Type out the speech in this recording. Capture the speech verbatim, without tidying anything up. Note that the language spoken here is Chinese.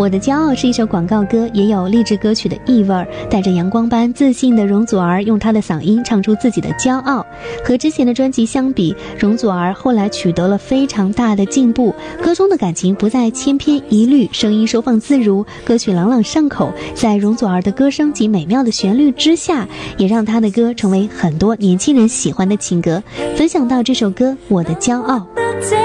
我的骄傲是一首广告歌，也有励志歌曲的意味，带着阳光般自信的容祖儿用她的嗓音唱出自己的骄傲。和之前的专辑相比，容祖儿后来取得了非常大的进步，歌中的感情不再千篇一律，声音收放自如，歌曲朗朗上口。在容祖儿的歌声及美妙的旋律之下，也让她的歌成为很多年轻人喜欢的情歌。分享到这首歌《我的骄傲》。